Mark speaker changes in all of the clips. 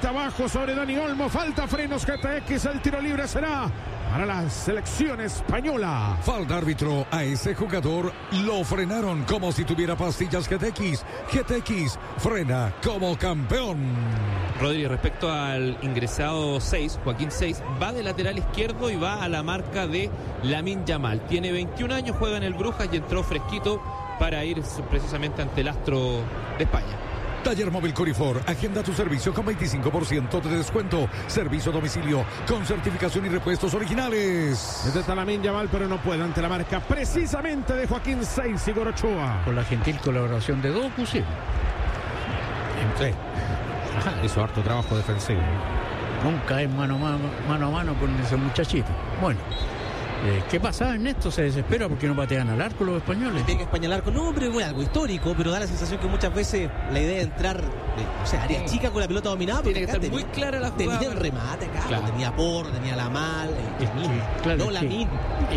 Speaker 1: Pelota abajo sobre Dani Olmo. Falta frenos GTX. El tiro libre será para la selección española.
Speaker 2: Falta árbitro. A ese jugador lo frenaron como si tuviera pastillas GTX. GTX frena como campeón.
Speaker 3: Rodri, respecto al ingresado 6, Joaquín 6, va de lateral izquierdo y va a la marca de Lamine Yamal. Tiene 21 años, juega en el Brujas y entró fresquito para ir precisamente ante el astro de España.
Speaker 2: Taller Móvil Corifor, agenda tu servicio con 25% de descuento. Servicio a domicilio con certificación y repuestos originales.
Speaker 1: Este está Lamine Yamal, pero no puede ante la marca precisamente de Joaquín 6, Igor Ochoa.
Speaker 4: Con la gentil colaboración de Doku, sí.
Speaker 1: Sí. Ajá, hizo harto trabajo defensivo.
Speaker 4: Nunca es mano a mano con ese muchachito. Bueno, ¿qué pasa, Ernesto? Se desespera porque no patean al arco los españoles.
Speaker 5: Tiene que España al arco. No, pero es algo histórico, pero da la sensación que muchas veces la idea de entrar, área chica con la pelota dominada, porque
Speaker 3: tiene que estar muy clara la jugada.
Speaker 5: Tenía el remate acá,
Speaker 3: claro.
Speaker 5: Tenía Por, tenía Lamal,
Speaker 4: Claro,
Speaker 5: no Lamine.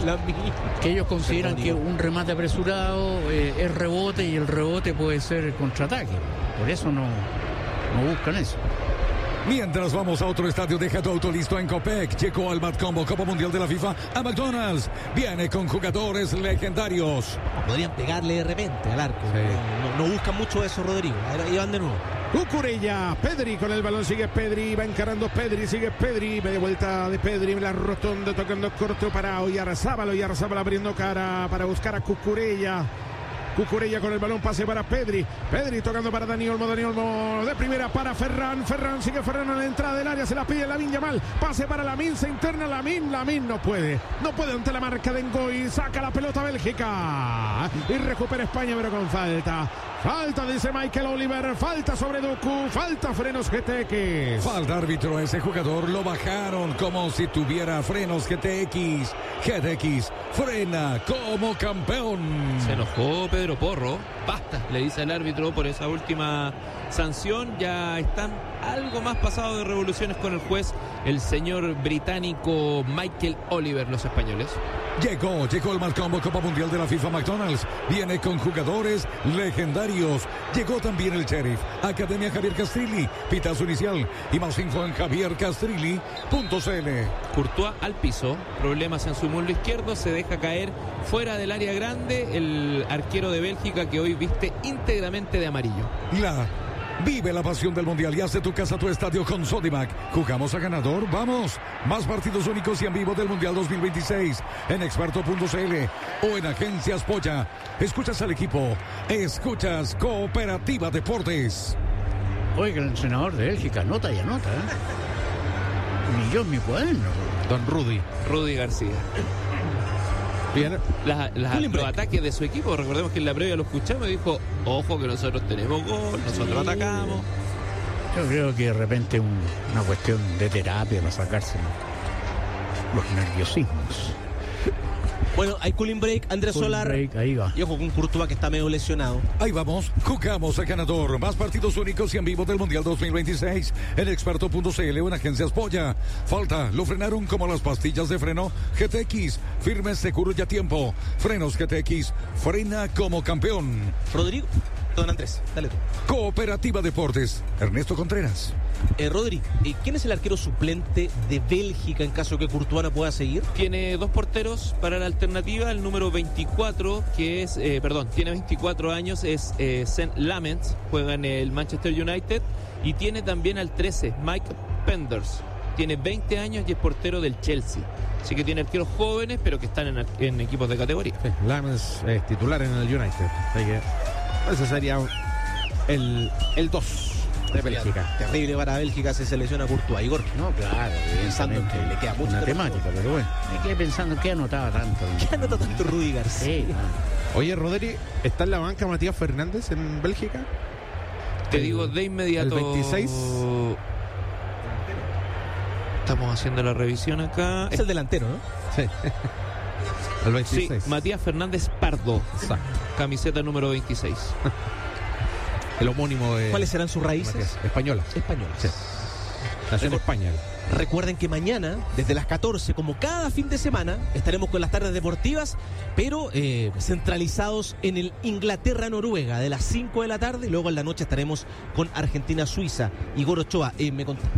Speaker 4: Que ellos consideran que un remate apresurado es rebote y el rebote puede ser contraataque. Por eso no buscan eso.
Speaker 2: Mientras vamos a otro estadio, deja tu auto listo en Copec. Llegó al Matcombo, Copa Mundial de la FIFA, a McDonald's. Viene con jugadores legendarios.
Speaker 5: Podrían pegarle de repente al arco.
Speaker 1: Sí.
Speaker 5: No buscan mucho eso, Rodrigo. Ahí van de nuevo.
Speaker 1: Cucurella, Pedri con el balón, sigue Pedri, va encarando Pedri, sigue Pedri, media vuelta de Pedri, la rotonda tocando corto para Oyarzábal abriendo cara para buscar a Cucurella. Cucurella con el balón, pase para Pedri tocando para Dani Olmo de primera para Ferran sigue Ferran en la entrada del área, se la pide Lamine Yamal, pase para Lamine, se interna Lamine no puede ante la marca de Ngoy, saca la pelota Bélgica y recupera España, pero con falta, dice Michael Oliver, falta sobre Doku, falta frenos GTX.
Speaker 2: Falta árbitro, ese jugador lo bajaron como si tuviera frenos GTX. GTX frena como campeón.
Speaker 3: Se enojó Pedro Porro. Basta, le dice al árbitro por esa última sanción. Ya están algo más pasados de revoluciones con el juez, el señor británico Michael Oliver, los españoles.
Speaker 2: Llegó el Malcombo Copa Mundial de la FIFA McDonald's. Viene con jugadores legendarios. Llegó también el Sheriff. Academia Javier Castrilli. Pitazo inicial. Y más info en javiercastrilli.cl.
Speaker 3: Courtois al piso. Problemas en su muslo izquierdo. Se deja caer fuera del área grande el arquero de Bélgica, que hoy viste íntegramente de amarillo.
Speaker 2: Vive la pasión del Mundial y hace tu casa tu estadio con Sodimac. ¿Jugamos a ganador? ¡Vamos! Más partidos únicos y en vivo del Mundial 2026 en experto.cl o en Agencias Polla. Escuchas al equipo. Escuchas Cooperativa Deportes.
Speaker 4: Oiga, el entrenador de Bélgica anota y anota, Ni yo en mi cuaderno.
Speaker 1: Don
Speaker 3: Rudy García.
Speaker 1: Bien.
Speaker 3: Los ataques de su equipo, recordemos que en la previa lo escuchamos y dijo: ojo que nosotros tenemos gol, nosotros atacamos.
Speaker 4: Yo creo que de repente una cuestión de terapia para sacarse los nerviosismos.
Speaker 5: Bueno, hay cooling break, Andrés Solar.
Speaker 4: Ahí va.
Speaker 5: Y ojo con Courtois, que está medio lesionado.
Speaker 2: Ahí vamos, jugamos a ganador. Más partidos únicos y en vivo del Mundial 2026 en experto.cl o en Agencias Polla. Falta, lo frenaron como las pastillas de freno GTX. Firme, seguro y a tiempo. Frenos GTX, frena como campeón.
Speaker 5: Rodrigo, don Andrés, dale tú.
Speaker 2: Cooperativa Deportes, Ernesto Contreras.
Speaker 5: Rodri, ¿quién es el arquero suplente de Bélgica en caso que Courtois no pueda seguir?
Speaker 3: Tiene dos porteros para la alternativa. El número 24, que es, tiene 24 años, es Sen Lamens, juega en el Manchester United. Y tiene también al 13, Mike Penders. Tiene 20 años y es portero del Chelsea. Así que tiene arqueros jóvenes, pero que están en equipos de categoría.
Speaker 1: Sí, Lamens es titular en el United. Así que ese sería el 2. De Bélgica.
Speaker 5: Terrible para Bélgica si se lesiona Courtois. Igor.
Speaker 4: No, claro,
Speaker 5: pensando en que le queda mucho.
Speaker 4: Una temática, pero bueno. Me quedé pensando que anotaba tanto.
Speaker 5: ¿Qué anota tanto Rudy García?
Speaker 4: Sí.
Speaker 1: Oye, Rodri, ¿está en la banca Matías Fernández en Bélgica?
Speaker 3: Te digo de inmediato.
Speaker 1: El 26.
Speaker 3: Estamos haciendo la revisión acá.
Speaker 5: Es el delantero, ¿no?
Speaker 1: Sí. El 26.
Speaker 3: Sí, Matías Fernández Pardo.
Speaker 1: Exacto.
Speaker 3: Camiseta número 26.
Speaker 1: El homónimo de...
Speaker 5: ¿Cuáles serán sus raíces?
Speaker 1: Matías. Española.
Speaker 5: Españolas.
Speaker 1: Sí. Nació en España.
Speaker 5: Recuerden que mañana, desde las 14, como cada fin de semana, estaremos con las tardes deportivas, pero centralizados en el Inglaterra-Noruega, de las 5 de la tarde, y luego en la noche estaremos con Argentina-Suiza. Igor Ochoa, me contó.